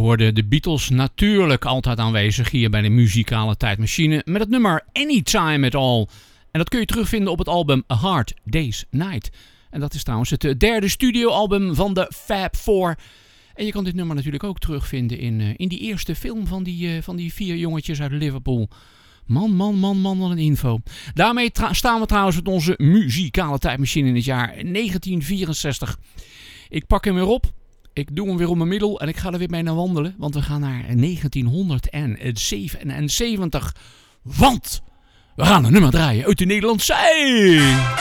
hoorden de Beatles natuurlijk altijd aanwezig hier bij de muzikale tijdmachine met het nummer Anytime at All. En dat kun je terugvinden op het album A Hard Day's Night. En dat is trouwens het derde studioalbum van de Fab Four. En je kan dit nummer natuurlijk ook terugvinden in die eerste film van die 4 jongetjes uit Liverpool. Man, wat een info. Daarmee staan we trouwens met onze muzikale tijdmachine in het jaar 1964. Ik pak hem weer op. Ik doe hem weer om mijn middel en ik ga er weer mee naar wandelen. Want we gaan naar 1977. Want we gaan een nummer draaien uit de Nederlandse zee.